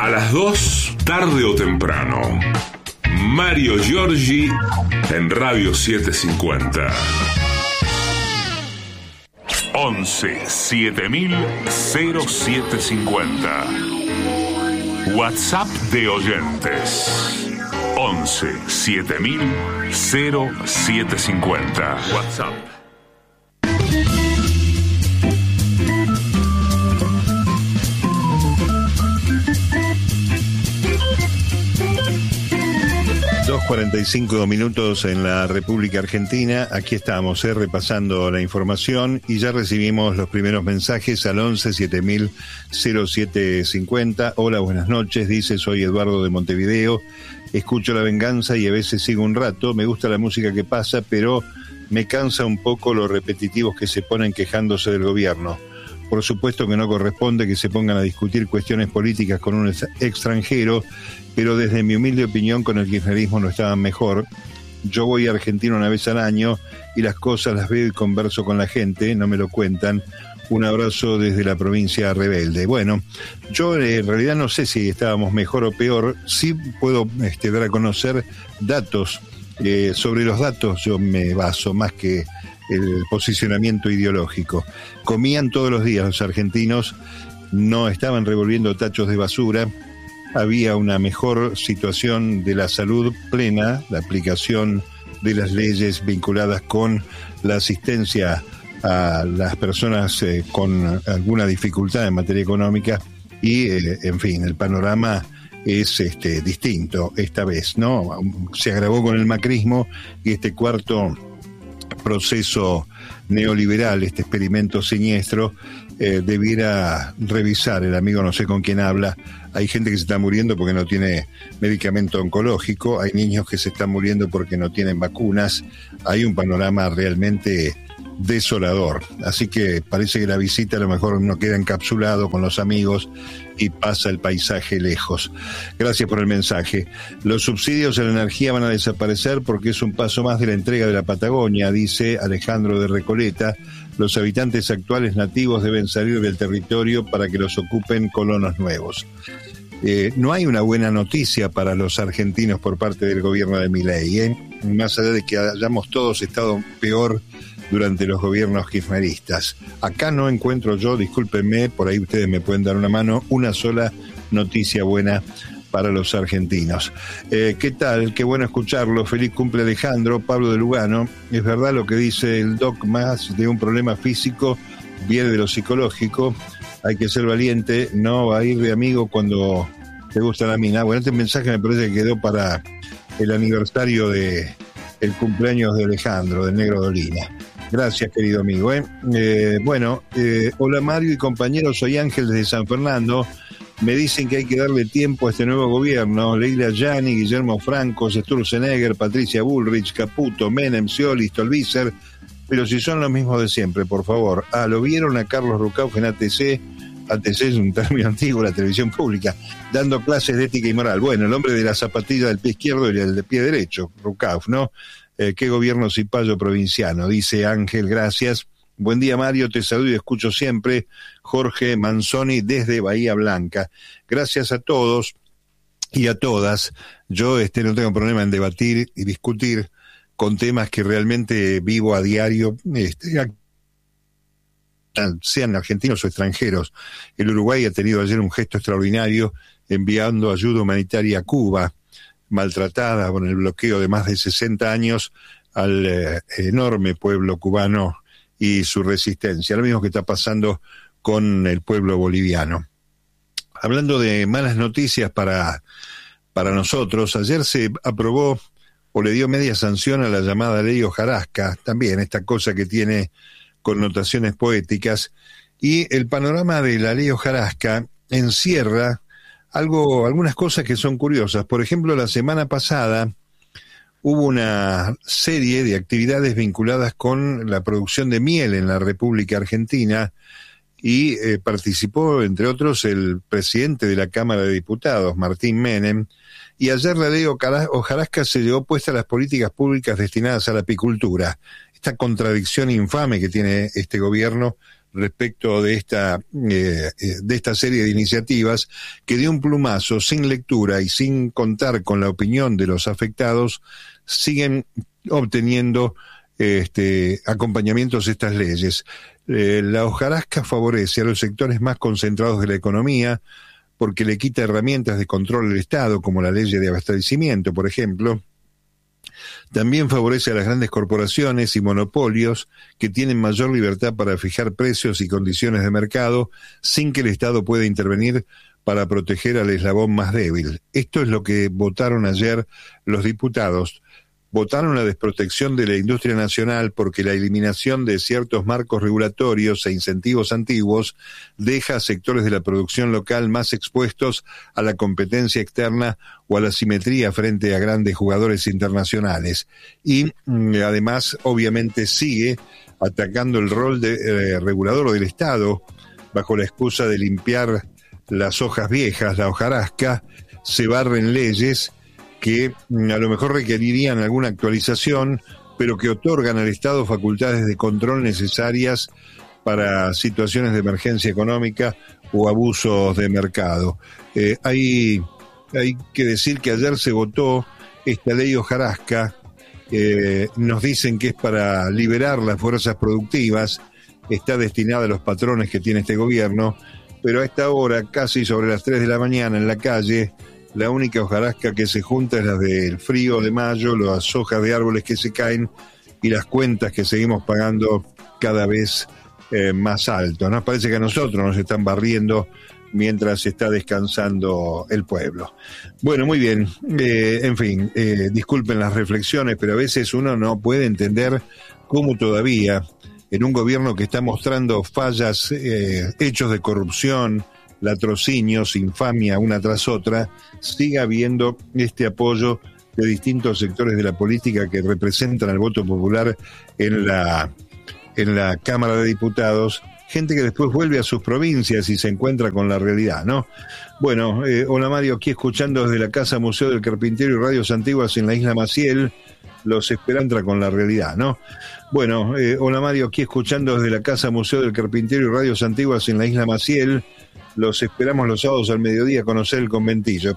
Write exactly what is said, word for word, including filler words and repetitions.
A las dos, tarde o temprano. Mario Giorgi en Radio setecientos cincuenta. once siete mil cero siete cincuenta. WhatsApp de oyentes. once siete mil cero siete cincuenta. WhatsApp. dos cuarenta y cinco minutos en la República Argentina. Aquí estamos, eh, repasando la información y ya recibimos los primeros mensajes al once siete mil cero siete cincuenta. Hola, buenas noches, dice, soy Eduardo de Montevideo. Escucho La Venganza y a veces sigo un rato. Me gusta la música que pasa, pero me cansa un poco los repetitivos que se ponen quejándose del gobierno. Por supuesto que no corresponde que se pongan a discutir cuestiones políticas con un extranjero, pero desde mi humilde opinión con el kirchnerismo no estaban mejor. Yo voy a Argentina una vez al año y las cosas las veo y converso con la gente, no me lo cuentan. Un abrazo desde la provincia rebelde. Bueno, yo en realidad no sé si estábamos mejor o peor, sí puedo este, dar a conocer datos. Eh, sobre los datos yo me baso más que el posicionamiento ideológico. Comían todos los días los argentinos, no estaban revolviendo tachos de basura, había una mejor situación de la salud plena, la aplicación de las leyes vinculadas con la asistencia a las personas eh, con alguna dificultad en materia económica y, eh, en fin, el panorama es este distinto esta vez, ¿no? Se agravó con el macrismo y este cuarto proceso neoliberal, este experimento siniestro, eh, debiera revisar, el amigo no sé con quién habla. Hay gente que se está muriendo porque no tiene medicamento oncológico, hay niños que se están muriendo porque no tienen vacunas, hay un panorama realmente desolador, así que parece que la visita a lo mejor no queda encapsulado con los amigos y pasa el paisaje lejos. Gracias por el mensaje. Los subsidios a la energía van a desaparecer porque es un paso más de la entrega de la Patagonia, dice Alejandro de Recoleta. Los habitantes actuales nativos deben salir del territorio para que los ocupen colonos nuevos. Eh, no hay una buena noticia para los argentinos por parte del gobierno de Milei, ¿eh? Más allá de que hayamos todos estado peor durante los gobiernos kirchneristas. Acá no encuentro yo, discúlpenme, por ahí ustedes me pueden dar una mano, una sola noticia buena para los argentinos. Eh, ¿Qué tal? Qué bueno escucharlo. Feliz cumple Alejandro. Pablo de Lugano. Es verdad lo que dice el doc, más de un problema físico viene de lo psicológico. Hay que ser valiente, no va a ir de amigo cuando te gusta la mina. Bueno, este mensaje me parece que quedó para el aniversario de el cumpleaños de Alejandro, del Negro Dolina. Gracias, querido amigo. ¿eh? Eh, bueno, eh, hola Mario y compañeros, soy Ángel desde San Fernando. Me dicen que hay que darle tiempo a este nuevo gobierno. Leila Gianni, Guillermo Franco, Sturzenegger, Patricia Bullrich, Caputo, Menem, Scioli, Stolbizer, pero si son los mismos de siempre, por favor. Ah, ¿lo vieron a Carlos Rucauf en A T C? A T C es un término antiguo, la televisión pública, dando clases de ética y moral. Bueno, el hombre de la zapatilla del pie izquierdo y el del pie derecho, Rucauf, ¿no? Eh, qué gobierno cipayo provinciano, dice Ángel, gracias. Buen día, Mario, te saludo y escucho siempre. Jorge Manzoni desde Bahía Blanca. Gracias a todos y a todas. Yo este no tengo problema en debatir y discutir con temas que realmente vivo a diario, este, sean argentinos o extranjeros. El Uruguay ha tenido ayer un gesto extraordinario enviando ayuda humanitaria a Cuba, maltratada con el bloqueo de más de sesenta años al eh, enorme pueblo cubano y su resistencia. Lo mismo que está pasando con el pueblo boliviano. Hablando de malas noticias para, para nosotros, ayer se aprobó o le dio media sanción a la llamada ley Hojarasca, también esta cosa que tiene connotaciones poéticas, y el panorama de la ley Hojarasca encierra algo, algunas cosas que son curiosas. Por ejemplo, la semana pasada hubo una serie de actividades vinculadas con la producción de miel en la República Argentina y eh, participó, entre otros, el presidente de la Cámara de Diputados, Martín Menem, y ayer la ley Hojarasca se llevó puesta a las políticas públicas destinadas a la apicultura. Esta contradicción infame que tiene este gobierno respecto de esta, eh, de esta serie de iniciativas que de un plumazo, sin lectura y sin contar con la opinión de los afectados, siguen obteniendo este, acompañamientos estas leyes. Eh, la hojarasca favorece a los sectores más concentrados de la economía porque le quita herramientas de control al Estado, como la ley de abastecimiento, por ejemplo. También favorece a las grandes corporaciones y monopolios que tienen mayor libertad para fijar precios y condiciones de mercado sin que el Estado pueda intervenir para proteger al eslabón más débil. Esto es lo que votaron ayer los diputados. Votaron la desprotección de la industria nacional porque la eliminación de ciertos marcos regulatorios e incentivos antiguos deja a sectores de la producción local más expuestos a la competencia externa o a la asimetría frente a grandes jugadores internacionales. Y además, obviamente, sigue atacando el rol de eh, regulador del Estado bajo la excusa de limpiar las hojas viejas, la hojarasca. Se barren leyes que a lo mejor requerirían alguna actualización, pero que otorgan al Estado facultades de control necesarias para situaciones de emergencia económica o abusos de mercado. Eh, hay, hay que decir que ayer se votó esta ley hojarasca, eh, nos dicen que es para liberar las fuerzas productivas, está destinada a los patrones que tiene este gobierno, pero a esta hora, casi sobre las tres de la mañana en la calle, la única hojarasca que se junta es la del frío de mayo, las hojas de árboles que se caen y las cuentas que seguimos pagando cada vez eh, más alto. Nos parece que a nosotros nos están barriendo mientras está descansando el pueblo. Bueno, muy bien, eh, en fin, eh, disculpen las reflexiones, pero a veces uno no puede entender cómo todavía en un gobierno que está mostrando fallas, eh, hechos de corrupción, latrocinios, infamia una tras otra, siga habiendo este apoyo de distintos sectores de la política que representan al voto popular en la, en la Cámara de Diputados, gente que después vuelve a sus provincias y se encuentra con la realidad, ¿no? Bueno, eh, hola Mario, aquí escuchando desde la Casa Museo del Carpintero y Radios Antiguas en la Isla Maciel, los esperanza con la realidad, ¿no? Bueno, eh, hola Mario, aquí escuchando desde la Casa Museo del Carpintero y Radios Antiguas en la Isla Maciel, los esperamos los sábados al mediodía a conocer el conventillo.